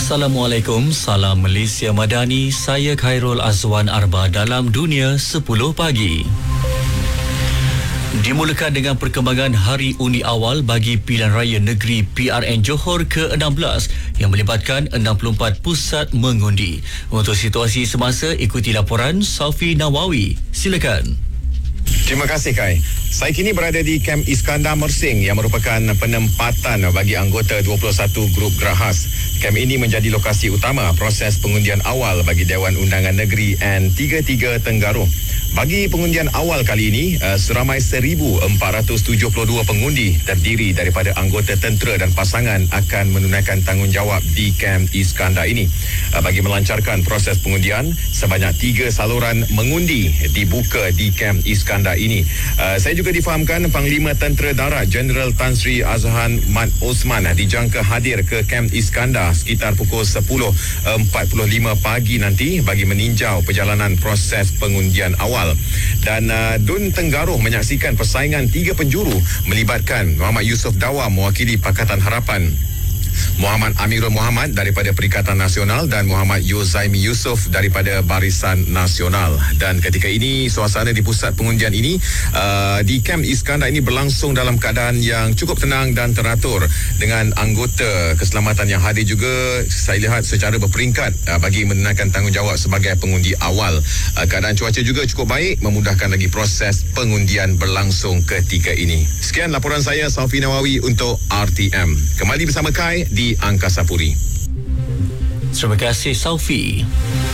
Assalamualaikum, salam Malaysia Madani. Saya Khairul Azwan Arba dalam Dunia 10 Pagi. Dimulakan dengan perkembangan Hari Undi Awal bagi Pilihan Raya Negeri PRN Johor ke-16 yang melibatkan 64 pusat mengundi. Untuk situasi semasa, ikuti laporan Safi Nawawi. Silakan. Terima kasih, Kai. Saya kini berada di Kem Iskandar Mersing yang merupakan penempatan bagi anggota 21 grup gerahas. Kem ini menjadi lokasi utama proses pengundian awal bagi Dewan Undangan Negeri N33 Tenggaruh. Bagi pengundian awal kali ini, seramai 1,472 pengundi terdiri daripada anggota tentera dan pasangan akan menunaikan tanggungjawab di Kem Iskandar ini. Bagi melancarkan proses pengundian, sebanyak 3 saluran mengundi dibuka di Kem Iskandar ini. Saya juga difahamkan Panglima Tentera Darat Jeneral Tan Sri Azhan Mat Osman dijangka hadir ke Kem Iskandar sekitar pukul 10.45 pagi nanti bagi meninjau perjalanan proses pengundian awal. Dan Dun Tenggaruh menyaksikan persaingan 3 penjuru melibatkan Muhammad Yusof Dawa mewakili Pakatan Harapan, Muhammad Amirul Muhammad daripada Perikatan Nasional dan Muhammad Yozaimi Yusof daripada Barisan Nasional. Dan ketika ini suasana di pusat pengundian ini di Kem Iskandar ini berlangsung dalam keadaan yang cukup tenang dan teratur dengan anggota keselamatan yang hadir juga saya lihat secara berperingkat bagi menunaikan tanggungjawab sebagai pengundi awal. Keadaan cuaca juga cukup baik memudahkan lagi proses pengundian berlangsung ketika ini. Sekian laporan saya, Safi Nawawi untuk RTM. Kembali bersama Kai di Angkasa Puri. Terima kasih, Saufi.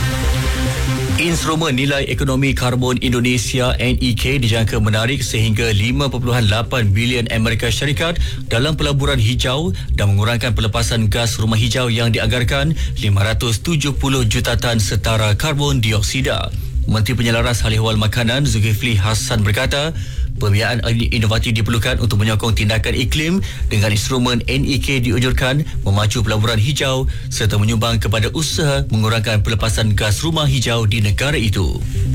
Instrumen Nilai Ekonomi Karbon Indonesia NEK dijangka menarik sehingga 5.8 bilion Amerika Syarikat dalam pelaburan hijau dan mengurangkan pelepasan gas rumah hijau yang dianggarkan 570 juta tan setara karbon dioksida. Menteri Penyelaras Hal Ehwal Makanan Zulkifli Hassan berkata, pembiayaan inovatif diperlukan untuk menyokong tindakan iklim dengan instrumen NEK dianjurkan memacu pelaburan hijau serta menyumbang kepada usaha mengurangkan pelepasan gas rumah hijau di negara itu.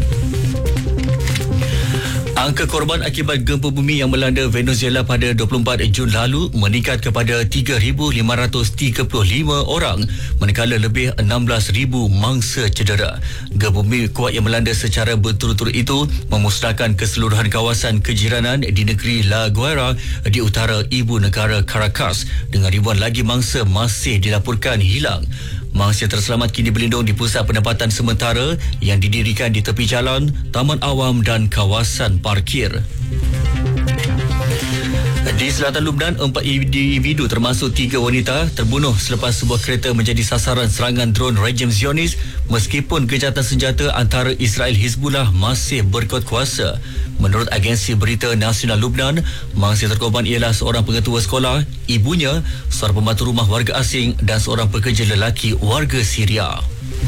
Angka korban akibat gempa bumi yang melanda Venezuela pada 24 Jun lalu meningkat kepada 3,535 orang, manakala lebih 16,000 mangsa cedera. Gempa bumi kuat yang melanda secara berturut-turut itu memusnahkan keseluruhan kawasan kejiranan di negeri La Guaira di utara ibu negara Caracas, dengan ribuan lagi mangsa masih dilaporkan hilang. Mangsa terselamat kini berlindung di pusat penempatan sementara yang didirikan di tepi jalan, taman awam dan kawasan parkir. Di selatan Lubnan, 4 individu termasuk 3 wanita terbunuh selepas sebuah kereta menjadi sasaran serangan dron rejim Zionis meskipun gencatan senjata antara Israel Hizbullah masih berkuat kuasa. Menurut agensi berita nasional Lubnan, mangsa terkorban ialah seorang pengetua sekolah, ibunya, seorang pembantu rumah warga asing dan seorang pekerja lelaki warga Syria.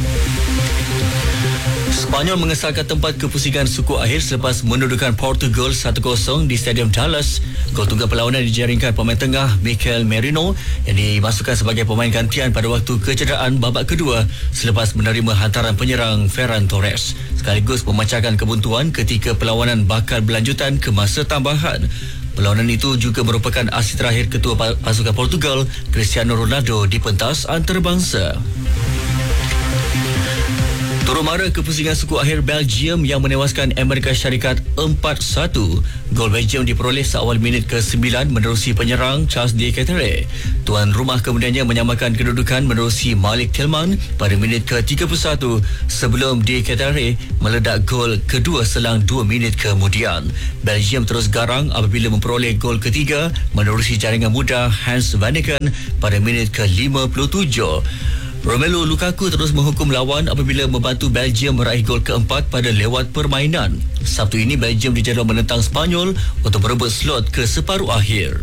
Spanyol mengesalkan tempat kepusingan suku akhir selepas mendudukan Portugal 1-0 di Stadium Dallas. Gol tunggal perlawanan dijaringkan pemain tengah Mikel Merino yang dimasukkan sebagai pemain gantian pada waktu kecederaan babak kedua selepas menerima hantaran penyerang Ferran Torres, sekaligus memecahkan kebuntuan ketika perlawanan bakal berlanjutan ke masa tambahan. Perlawanan itu juga merupakan aksi terakhir ketua pasukan Portugal Cristiano Ronaldo di pentas antarabangsa. Turut mara kepusingan suku akhir Belgium yang menewaskan Amerika Syarikat 4-1. Gol Belgium diperoleh seawal minit ke-9 menerusi penyerang Charles de Ketelaere. Tuan rumah kemudiannya menyamakan kedudukan menerusi Malik Tillman pada minit ke-31 sebelum de Ketelaere meledak gol kedua selang 2 minit kemudian. Belgium terus garang apabila memperoleh gol ketiga menerusi jaringan muda Hans Vanaken pada minit ke-57. Romelu Lukaku terus menghukum lawan apabila membantu Belgium meraih gol keempat pada lewat permainan. Sabtu ini Belgium dijadual menentang Spanyol untuk merebut slot ke separuh akhir.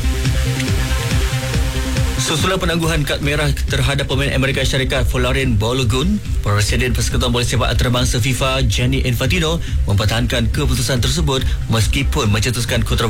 Susulan penangguhan kad merah terhadap pemain Amerika Syarikat Folarin Balogun, Presiden Persekutuan Bola Sepak Antarabangsa FIFA Gianni Infantino mempertahankan keputusan tersebut meskipun mencetuskan kontroversi